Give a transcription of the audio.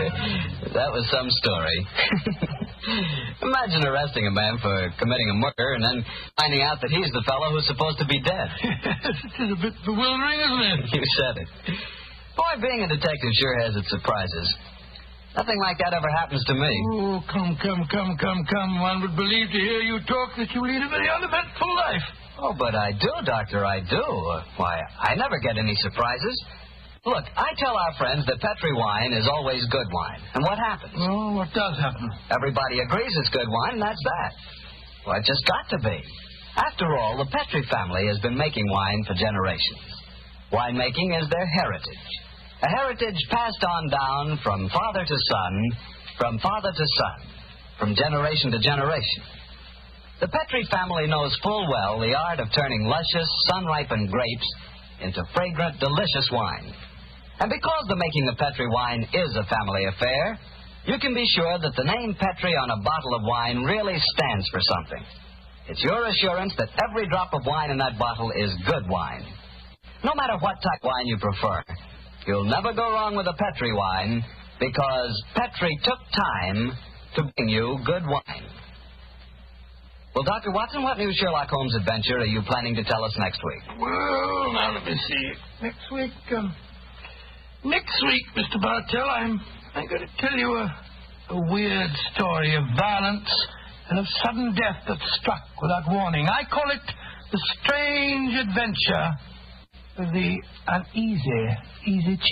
That was some story. Imagine arresting a man for committing a murder and then finding out that he's the fellow who's supposed to be dead. It's a bit bewildering, isn't it? You said it. Boy, being a detective sure has its surprises. Nothing like that ever happens to me. Oh, come. One would believe to hear you talk that you lead a very uneventful life. Oh, but I do, Doctor, I do. Why, I never get any surprises. Look, I tell our friends that Petri wine is always good wine. And what happens? Oh, what does happen? Everybody agrees it's good wine, and that's that. Well, it just got to be. After all, the Petri family has been making wine for generations. Winemaking is their heritage. A heritage passed on down from father to son, from father to son, from generation to generation. The Petri family knows full well the art of turning luscious, sun-ripened grapes into fragrant, delicious wine. And because the making of Petri wine is a family affair, you can be sure that the name Petri on a bottle of wine really stands for something. It's your assurance that every drop of wine in that bottle is good wine. No matter what type of wine you prefer, you'll never go wrong with a Petri wine because Petri took time to bring you good wine. Well, Dr. Watson, what new Sherlock Holmes adventure are you planning to tell us next week? Well, now let me see. Next week, Mr. Bartell, I'm going to tell you a weird story of violence and of sudden death that struck without warning. I call it The Strange Adventure of the Uneasy Easy